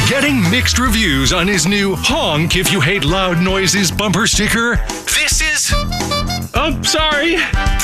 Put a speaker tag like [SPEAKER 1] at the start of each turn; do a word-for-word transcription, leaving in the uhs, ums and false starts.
[SPEAKER 1] Getting mixed reviews on his new Honk If You Hate Loud Noises bumper sticker. This is...
[SPEAKER 2] Oh, sorry.